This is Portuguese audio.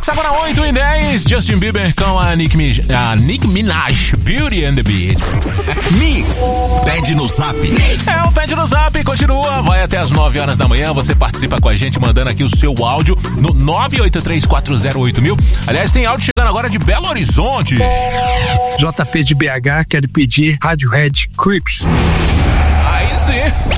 Agora 8h10, Justin Bieber com a Nicki Minaj, Beauty and the Beat. Mix, pede no Zap. O Pede no Zap continua, vai até as 9 horas da manhã, você participa com a gente mandando aqui o seu áudio no 983408000. Aliás, tem áudio chegando agora de Belo Horizonte. JP de BH, quero pedir Radiohead Creep. Aí sim.